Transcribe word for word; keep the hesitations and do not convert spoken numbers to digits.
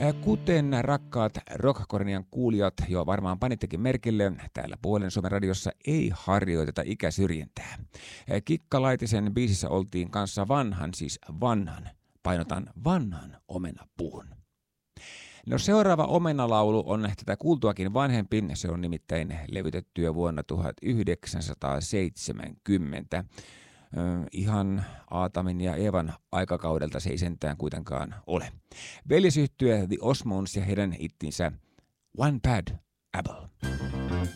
Kuten rakkaat Rockkornian kuulijat jo varmaan panittekin merkille, täällä Puolen Suomen radiossa ei harjoiteta ikäsyrjintää. Kikka Laitisen biisissä oltiin kanssa vanhan, siis vanhan, painotan vanhan omenapuun. No seuraava omenalaulu on tätä kuultuakin vanhempi, se on nimittäin levytetty jo vuonna tuhatyhdeksänsataaseitsemänkymmentä. Ihan Aatamin ja Eevan aikakaudelta se ei sentään kuitenkaan ole. Veljesyhtye The Osmonds ja heidän ittinsä One Bad Apple.